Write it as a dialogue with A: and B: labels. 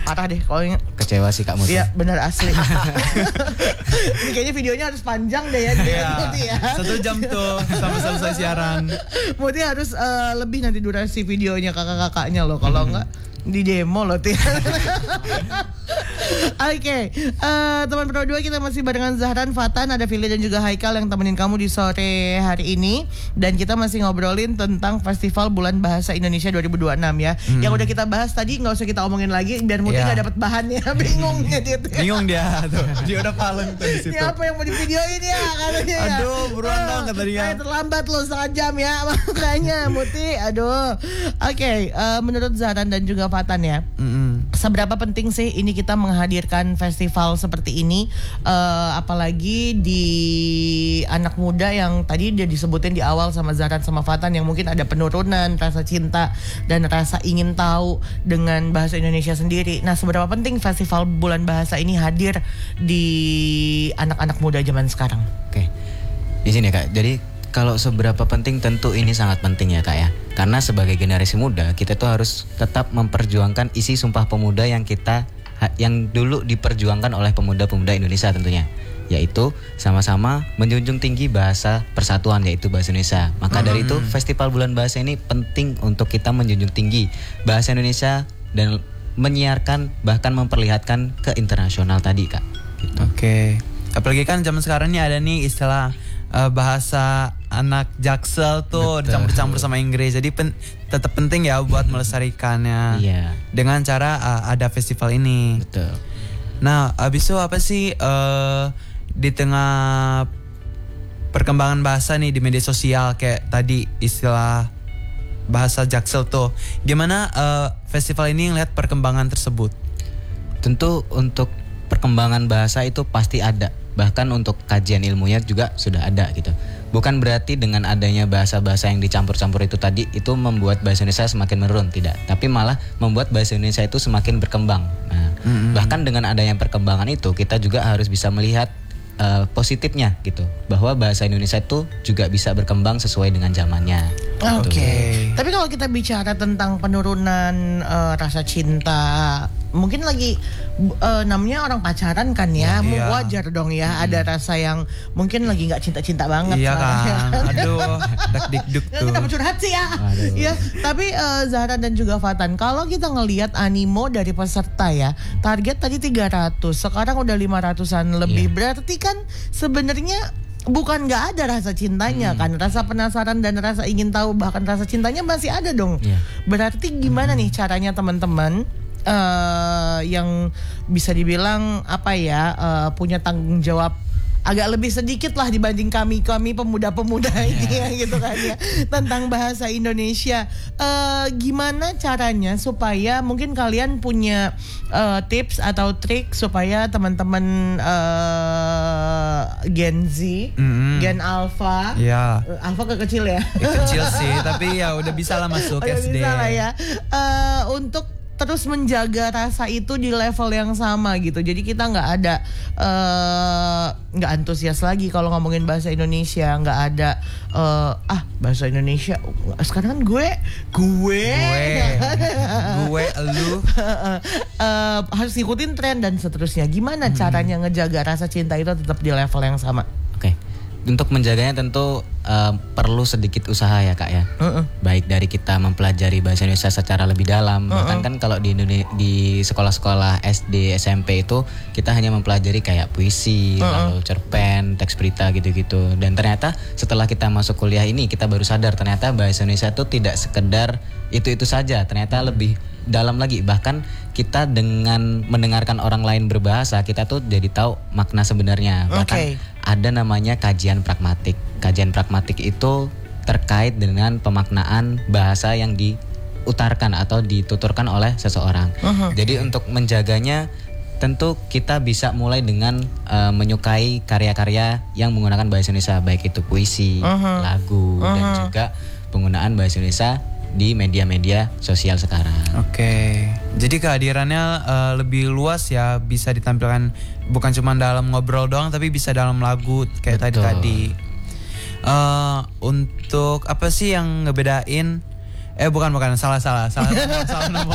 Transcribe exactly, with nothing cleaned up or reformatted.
A: parah deh kalau ingat.
B: Kecewa sih Kak Muti.
A: Iya benar asli. Ini kayaknya videonya harus panjang deh ya.
C: Iya.
A: ya.
C: Satu jam tuh sampai selesai siaran.
A: Muti harus uh, lebih nanti durasi videonya kakak-kakaknya loh. Kalau enggak di demo loh Tia. Oke, okay. uh, teman Pro dua kita masih barengan Zahran, Fatan, ada Fili dan juga Haikal yang temenin kamu di sore hari ini. Dan kita masih ngobrolin tentang Festival Bulan Bahasa Indonesia dua ribu dua puluh enam ya. Hmm. Yang udah kita bahas tadi nggak usah kita omongin lagi biar Muti nggak yeah. dapat bahannya. Bingungnya dia tuh.
C: Bingung dia tuh. Dia udah paleng tuh di situ.
A: Ini apa yang mau divideoin ya katanya ya.
C: Aduh, buruan dong kata dia.
A: Ay, terlambat loh setengah jam ya makanya Muti. Aduh. Oke, okay, uh, menurut Zahran dan juga Fatan ya. Mm-hmm. Seberapa penting sih ini kita menghadirkan festival seperti ini, uh, apalagi di anak muda yang tadi dia disebutin di awal sama Zahran sama Fatan yang mungkin ada penurunan rasa cinta dan rasa ingin tahu dengan bahasa Indonesia sendiri. Nah, seberapa penting festival Bulan Bahasa ini hadir di anak-anak muda zaman sekarang?
B: Oke, di sini Kak. Jadi kalau seberapa penting tentu ini sangat penting ya Kak ya. Karena sebagai generasi muda kita tuh harus tetap memperjuangkan isi Sumpah Pemuda yang kita yang dulu diperjuangkan oleh pemuda-pemuda Indonesia tentunya, yaitu sama-sama menjunjung tinggi bahasa persatuan yaitu bahasa Indonesia. Maka dari itu Festival Bulan Bahasa ini penting untuk kita menjunjung tinggi bahasa Indonesia dan menyiarkan bahkan memperlihatkan ke internasional tadi Kak. Gitu.
C: Oke. Apalagi kan zaman sekarang ini ada nih istilah uh, bahasa anak Jaksel tuh dicampur-campur sama Inggris. Jadi pen, tetap penting ya buat melestarikannya.
B: Iya.
C: Dengan cara uh, ada festival ini.
B: Betul.
C: Nah, abis itu apa sih uh, di tengah perkembangan bahasa nih di media sosial kayak tadi istilah bahasa Jaksel tuh. Gimana uh, festival ini ngeliat perkembangan tersebut?
B: Tentu untuk perkembangan bahasa itu pasti ada. Bahkan untuk kajian ilmunya juga sudah ada gitu. Bukan berarti dengan adanya bahasa-bahasa yang dicampur-campur itu tadi itu membuat bahasa Indonesia semakin menurun, tidak. Tapi malah membuat bahasa Indonesia itu semakin berkembang. Nah, mm-hmm. bahkan dengan adanya perkembangan itu kita juga harus bisa melihat uh, positifnya gitu. Bahwa bahasa Indonesia itu juga bisa berkembang sesuai dengan zamannya.
A: Oke. Okay. Tapi kalau kita bicara tentang penurunan uh, rasa cinta, mungkin lagi uh, namanya orang pacaran kan ya,
C: iya.
A: wajar dong ya hmm. ada rasa yang mungkin lagi nggak cinta-cinta banget.
C: Iya
A: kan.
C: kan. Aduh, dak-dikduk tuh.
A: Kita curhat sih ya. Ya, tapi uh, Zahra dan juga Fatan, kalau kita ngelihat animo dari peserta ya, target tadi tiga ratus, sekarang udah lima ratusan lebih. Yeah. Berarti kan sebenarnya bukan nggak ada rasa cintanya hmm. kan, rasa penasaran dan rasa ingin tahu bahkan rasa cintanya masih ada dong. Yeah. Berarti gimana hmm. nih caranya teman-teman uh, yang bisa dibilang apa ya uh, punya tanggung jawab agak lebih sedikit lah dibanding kami kami pemuda-pemuda yeah. ini ya gitu kan ya tentang bahasa Indonesia. Uh, gimana caranya supaya mungkin kalian punya uh, tips atau trik supaya teman-teman uh, Gen Z, mm-hmm. Gen Alpha,
C: yeah.
A: uh, Alpha kekecil ya,
C: kecil sih tapi ya udah bisa lah masuk
A: udah
C: S D.
A: Bisa lah ya uh, untuk terus menjaga rasa itu di level yang sama gitu. Jadi kita nggak ada nggak uh, antusias lagi kalau ngomongin bahasa Indonesia, nggak ada uh, ah bahasa Indonesia sekarang kan gue gue
C: gue gue lu
A: uh, uh, harus ikutin tren dan seterusnya. Gimana hmm. caranya ngejaga rasa cinta itu tetap di level yang sama?
B: Oke. Okay. Untuk menjaganya tentu uh, perlu sedikit usaha ya Kak ya. Uh-uh. Baik dari kita mempelajari bahasa Indonesia secara lebih dalam. Uh-uh. Bahkan kan kalau di Indonesia, di sekolah-sekolah S D, S M P itu kita hanya mempelajari kayak puisi, uh-uh. lalu cerpen, teks berita gitu-gitu. Dan ternyata setelah kita masuk kuliah ini kita baru sadar ternyata bahasa Indonesia itu tidak sekedar itu-itu saja. Ternyata lebih dalam lagi. Bahkan kita dengan mendengarkan orang lain berbahasa kita tuh jadi tahu makna sebenarnya. Bahkan okay. ada namanya kajian pragmatik. Kajian pragmatik itu terkait dengan pemaknaan bahasa yang diutarkan atau dituturkan oleh seseorang. Uh-huh. Jadi untuk menjaganya tentu kita bisa mulai dengan uh, menyukai karya-karya yang menggunakan bahasa Indonesia, baik itu puisi, uh-huh. lagu, uh-huh. dan juga penggunaan bahasa Indonesia di media-media sosial sekarang.
C: Oke, okay. Jadi kehadirannya uh, lebih luas ya, bisa ditampilkan bukan cuma dalam ngobrol doang, tapi bisa dalam lagu kayak Betul. tadi-tadi. Uh, untuk apa sih yang ngebedain? Eh bukan bukan salah salah salah salah nomor.